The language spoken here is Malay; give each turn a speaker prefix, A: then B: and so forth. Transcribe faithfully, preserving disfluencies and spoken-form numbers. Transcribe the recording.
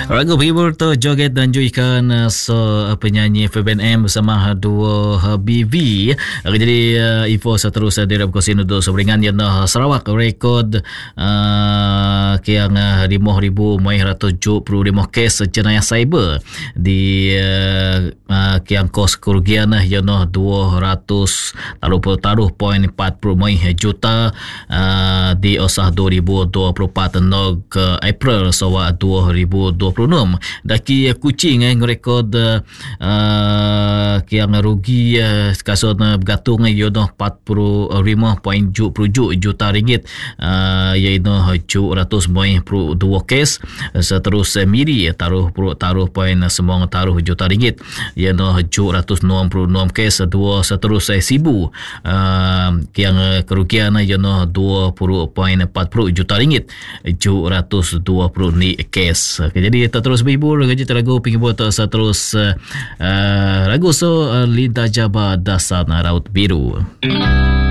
A: Ragu penghibur tu joget dan juikan uh, so uh, penyanyi F B N M bersama duo uh, B V. Uh, jadi uh, info seterusnya dari Kosin untuk seberingan yang uh, Sarawak rekod uh, kiang uh, lima ribu tujuh puluh lima kes jenayah cyber di uh, uh, kiang kos kerugian uh, yang uh, dua ratus taruh poin empat puluh juta uh, di osah dua ribu dua puluh empat nog uh, April sawa dua ribu dua puluh enam. Daki Kuching eh rekod uh, kiang rugi uh, kasus uh, bergantung uh, yono empat puluh lima perpuluhan tujuh juta ringgit uh, iaitu tujuh ratus sembilan puluh dua kes. Seterusnya Miri taruh taruh poin sembilan taruh juta ringgit iaitu tujuh ratus enam puluh enam kes. Dua seterusnya Sibu uh, kiang kerugian iaitu dua puluh perpuluhan empat puluh juta ringgit, tujuh ratus dua puluh ni kes. Okay, jadi terus berhibur gaji teragu penghibur terus uh, uh, lagu so uh, Linda Jaba Dasar Raut Biru.